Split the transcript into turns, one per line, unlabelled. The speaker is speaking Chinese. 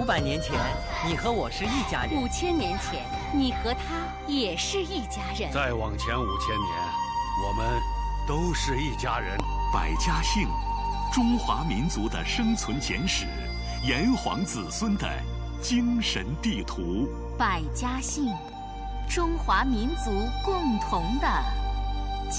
年前，你和我是一家人
；5000年前，你和他也是一家人。
再往前5000年，我们都是一家人。
百家姓，中华民族的生存简史，炎黄子孙的精神地图。
百家姓，中华民族共同的